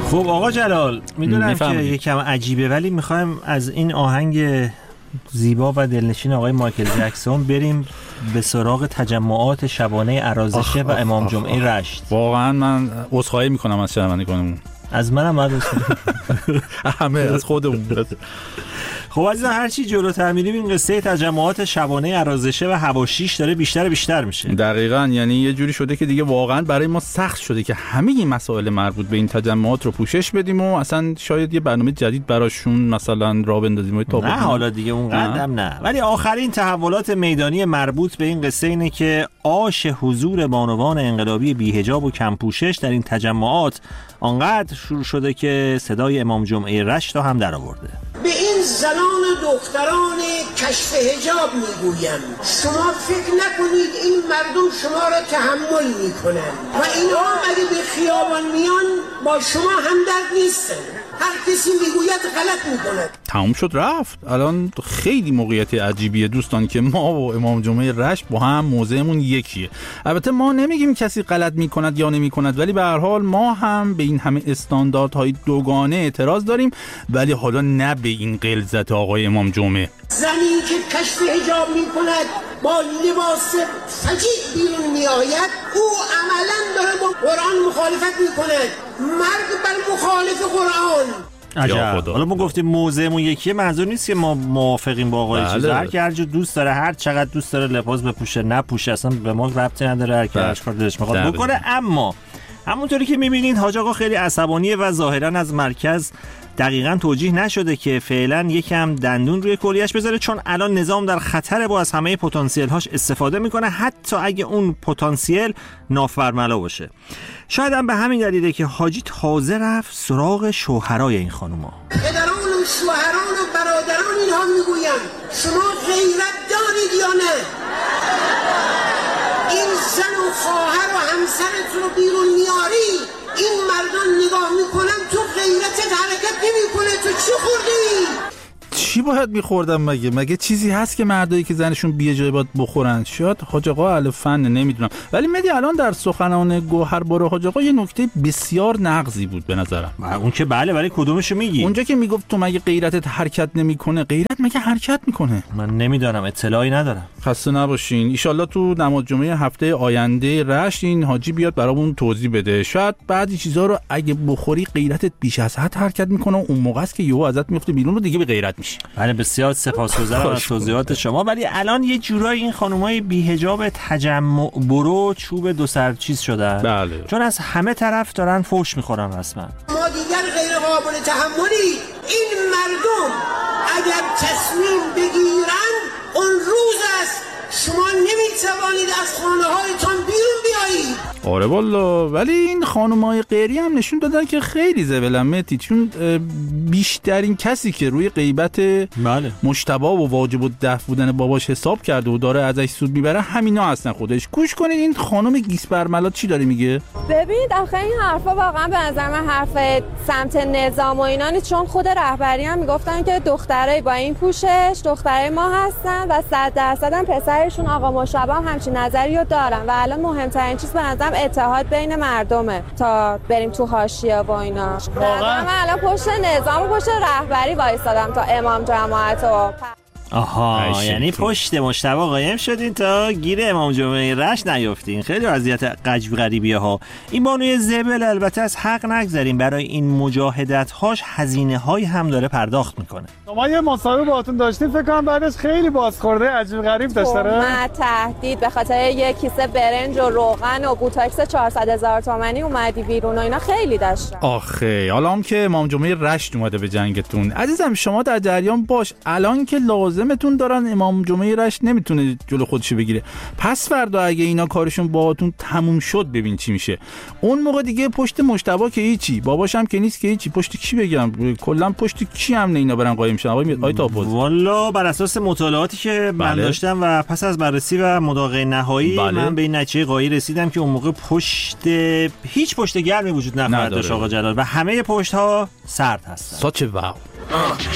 خب آقا جلال، میدونم که یکم عجیبه ولی میخوایم از این آهنگ زیبا و دلنشین آقای مایکل جکسون بریم به سراغ تجمعات شبانه عرازشه و امام جمعه رشت. واقعا من عذرخواهی میکنم از شنوندگانمون. از منم باید همه از خودمون. خب عزیزان، هرچی جلوتر میریم این قصه تجمعات شبانه عرازشه و هواشیش داره بیشتر میشه. دقیقاً، یعنی یه جوری شده که دیگه واقعا برای ما سخت شده که همه این مسائل مربوط به این تجمعات رو پوشش بدیم و اصلا شاید یه برنامه جدید براشون مثلا راه بندازیم. نه حالا دیگه اون قدم نه، ولی آخرین تحولات میدانی مربوط به این قصه اینه که آش حضور بانوان انقلابی بی‌حجاب و کم پوشش در این تجمعات آنقدر شروع شده که صدای امام جمعه رشت رو هم در آورده. به این زنان و دختران کشف حجاب میگویم شما فکر نکنید این مردم شما را تحمل میکنن و اینها اگه به خیابان میان با شما همدرد نیستن. هر کسی میگوید غلط میکنه. تموم شد رفت. الان خیلی موقعیت عجیبیه دوستان که ما و امام جمعه رشت با هم موضعمون یکیه. البته ما نمیگیم کسی غلط میکند یا نمیکند، ولی به هر حال ما هم به این همه استانداردهای دوگانه اعتراض داریم، ولی حالا نه به این غلظت آقای امام جمعه. زنی که کشف حجاب میکند با لباس فجیع بیرون میآید، او عملاً داره با قرآن مخالفت میکند. مرگ بر مخالف قرآن. عجب. حالا ما گفتیم موضعمون یکیه، منظور نیست که ما موافقیم با آقای چیز. هر کی هر جو دوست داره، هر چقدر دوست داره لباس بپوشه نپوشه، اصلا به ما ربطی نداره، هر کی هر کار دلش میخواد بکنه. اما همونطوری که میبینین حاج آقا خیلی عصبانیه و ظاهرا از مرکز دقیقاً توجیه نشده که فعلا یکم دندون روی کلیه‌اش بذاره، چون الان نظام در خطره با از همه پتانسیل هاش استفاده میکنه، حتی اگه اون پتانسیل نافرملا باشه. شاید هم به همین دلیله که حاجی تازه رفت سراغ شوهرای این خانوما. پدران و شوهران و برادران اینها میگویم شما غیرت دارید یا نه؟ این زن و خواهر و همسرتون رو بیرون میاری، این مردان نگاه میکنن تو غیرتت حرکت نمیکنه، تو چی خوردی؟ چی باید میخوردم مگه چیزی هست که مردایی که زنشون بیه جای باید بخورن؟ شاید حاج آقا اهل فن، نمیدونم، ولی مدی الان در سخنان گوهربار حاج آقا یه نکته بسیار نقضی بود به نظرم. اون که بله، ولی کدومشو میگی؟ اونجا که میگفت تو مگه غیرتت حرکت نمیکنه؟ غیرت مگه حرکت میکنه؟ من نمیدونم، اطلاعی ندارم. خسته نباشین. ان شاءالله تو نماز جمعه هفته آینده رشت این حاجی بیاد برامون توضیح بده. شاید بعضی چیزا رو اگه بخوری غیرتت بیش از حد حرکت میکنه، اون موقع است که یهو ازت میفته بیرون و دیگه به غیرت میشی. بله بسیار سپاسگزارم از توضیحات شما، ولی الان یه جورایی این خانمای بی‌حجاب تجمع برو چوب دو سر چیز شدن. بله. چون از همه طرف دارن فحش میخورن رسما. ما دیگر غیر قابل تحملی. این مردم اگر تصمیم بگیرن اون روز است شما نمیتوانید از خانه هایتان بیرون بیایید. آره والا، ولی این خانمای غیری هم نشون دادن که خیلی زبلمتی، چون بیشترین کسی که روی غیبت مجتبی و واجب الدفع بودن باباش حساب کرده و داره ازش سود میبره همینا هستن. خودش گوش کنید این خانم گیس برملا چی داره میگه. ببینید آخه این حرفا واقعا به نظر من حرف سمت نظام و اینا نیست، چون خود رهبری هم میگفتن که دخترای با این پوشش دخترای ما هستن و 100% هم پسرشون آقا مشابه هم همچین نظری رو دارن و الان مهمترین چیز به نظرم اتحاد بین مردمه تا بریم تو حاشیه و اینا. واقعا من الان پشت نظام و پشت رهبری وایسادم تا امام جماعت و آها، یعنی پشت مجتبی قایم شدین تا گیر امام جمعه رشت نیافتین. خیلی وضعیت عجیب غریبیه ها. این بانوی زبل البته از حق نگذاریم، برای این مجاهدت هاش هزینه هایی هم داره پرداخت میکنه. ما یه مصاحبه باهاتون داشتیم، فکر کنم بعدش خیلی بازخورده عجیب غریب داشته. من تهدید به خاطر یک کیسه برنج و روغن و بوتاکس 400,000 تومانی اومدی بیرون و اینا خیلی داشتن. آخه حالا هم که امام جمعه رشت اومده به جنگتون، عزیزم شما در جریان باش، الان که لازمتون دارن امام جمعه رشت نمیتونه جلو خودش بگیره. پس فردا اگه اینا کارشون باهاتون تموم شد ببین چی میشه. اون موقع دیگه پشت مجتبی که هیچی، باباشم که نیست که هیچی، پشت کی بگم؟ کلا پشت کی هم اینا برن قایم شن. آقای تاپوز، والا بر اساس مطالعاتی که من داشتم و پس از بررسی و مداقه نهایی من به این نتیجه قایی رسیدم که اون موقع هیچ پشت گرمی وجود نخواهد داشت آقا جلال، و همه پشت ها سرد هستن. ساچ واو.